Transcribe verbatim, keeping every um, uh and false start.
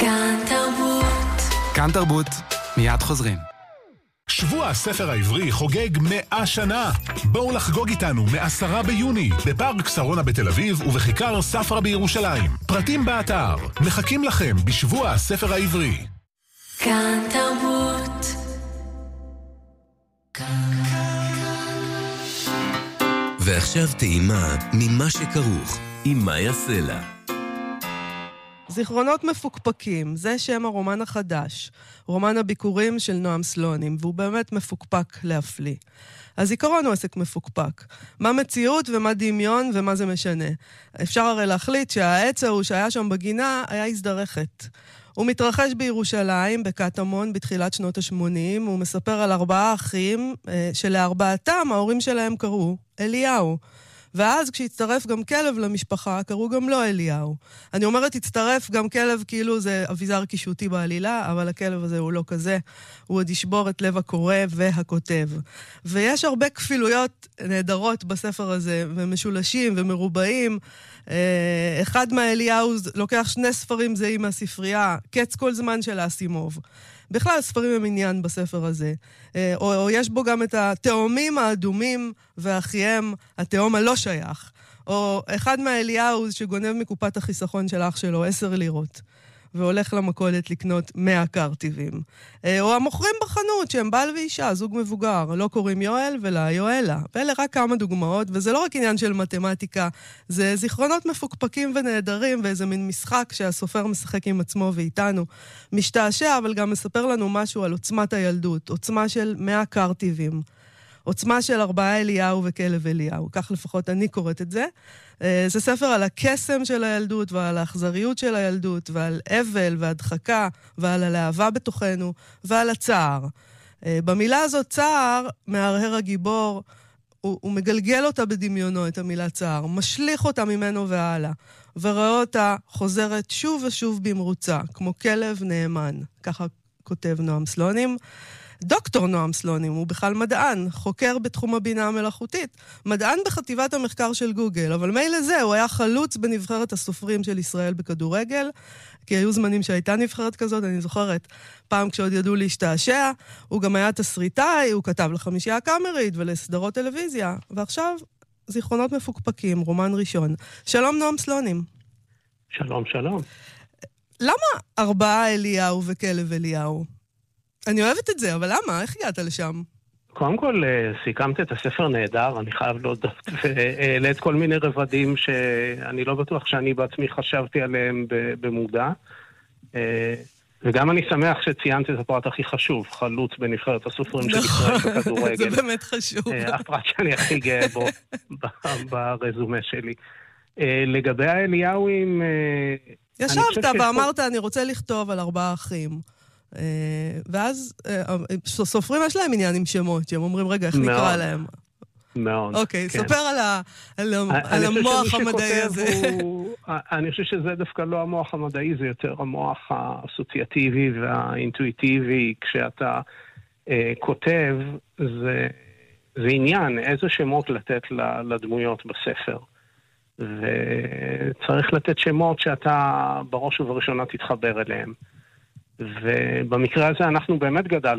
כאן תרבות. כאן תרבות, מיד חוזרים. שבוע הספר העברי חוגג מאה שנה. בואו לחגוג איתנו מעשרה ביוני בפארק שרונה בתל אביב ובכיכר ספרא בירושלים. פרטים באתר. מחכים לכם בשבוע הספר העברי. כאן תרבות. ועכשיו טעימה ממה שכרוך עם מאיה סלע. זיכרונות מפוקפקים, זה שם הרומן החדש, רומן הביקורים של נועם סלונים, והוא באמת מפוקפק להפליא. הזיכרון הוא עסק מפוקפק. מה מציאות ומה דמיון ומה זה משנה. אפשר הרי להחליט שהעץ ההוא שהיה שם בגינה היה הזדרכת. הוא מתרחש בירושלים, בקטמון, בתחילת שנות ה-שמונים, הוא מספר על ארבעה אחים, שלארבעתם ההורים שלהם קראו אליהו. ואז כשהצטרף גם כלב למשפחה, קראו גם לו אליהו. אני אומרת, הצטרף גם כלב כאילו זה אביזר קישוטי בעלילה, אבל הכלב הזה הוא לא כזה. הוא עוד ישבור את לב הקורא והכותב. ויש הרבה כפילויות נהדרות בספר הזה, ומשולשים ומרובעים. אחד מהאליהו לוקח שני ספרים זהים מהספרייה, קץ כל זמן של אסימוב. בכלל, ספרים הם עניין בספר הזה. או, או יש בו גם את התאומים האדומים ואחייהם, התאום הלא שייך. או אחד מהאליהו שגונב מקופת החיסכון של אח שלו, עשר לירות. והולך למכולת לקנות מאה קרטיבים. או המוכרים בחנות שהם בעל ואישה, זוג מבוגר, לא קוראים יואל ולא יואלה. ואלה רק כמה דוגמאות, וזה לא רק עניין של מתמטיקה, זה זיכרונות מפוקפקים ונהדרים, ואיזה מין משחק שהסופר משחק עם עצמו ואיתנו. משתעשע, אבל גם מספר לנו משהו על עוצמת הילדות, עוצמה של מאה קרטיבים. עוצמה של ארבעה אליהו וכלב אליהו, כך לפחות אני קוראת את זה. זה ספר על הקסם של הילדות ועל האכזריות של הילדות ועל אבל והדחקה ועל הלהבה בתוכנו ועל הצער. במילה הזאת צער, מהרהר הגיבור, הוא, הוא מגלגל אותה בדמיונו, את המילה צער, משליך אותה ממנו והלאה, ורואה אותה חוזרת שוב ושוב במרוצה, כמו כלב נאמן. ככה כותב נועם סלונים. דוקטור נועם סלונים הוא בכלל מדען, חוקר בתחום הבינה המלאכותית, מדען בחטיבת המחקר של גוגל, אבל מילא זה, הוא היה חלוץ בנבחרת הסופרים של ישראל בכדורגל, כי היו זמנים שהייתה נבחרת כזאת, אני זוכרת, פעם כשעוד ידעו להשתעשע, הוא גם היה תסריטאי, הוא כתב לחמישייה הקאמרית ולסדרות טלוויזיה, ועכשיו זיכרונות מפוקפקים, רומן ראשון. שלום נועם סלונים. שלום, שלום. למה ארבעה אליהו וכלב אליהו? אני אוהבת את זה, אבל למה? איך הגעת לשם? קודם כל, סיכמת את הספר נהדר, אני חייב להודות, והעלית כל מיני רבדים שאני לא בטוח שאני בעצמי חשבתי עליהם במודע. וגם אני שמח שציינת את הפרט הכי חשוב, חלוץ בנבחרת הסופרים של ישראל בכדורגל. זה באמת חשוב. הפרט שאני הכי גאה בו ברזומה שלי. לגבי האליהוים... ישבת ואמרת, אני רוצה לכתוב על ארבעה אחים. ואז סופרים יש להם עניין עם שמות, שהם אומרים, רגע, איך נקרא להם? מאוד. אוקיי, ספר על המוח המדעי הזה. אני חושב שזה דווקא לא המוח המדעי, זה יותר המוח האסוציאטיבי והאינטואיטיבי. כשאתה כותב, זה עניין, איזה שמות לתת לדמויות בספר. וצריך לתת שמות שאתה בראש ובראשונה תתחבר אליהם. ובמקרה הזה אנחנו באמת גדלנו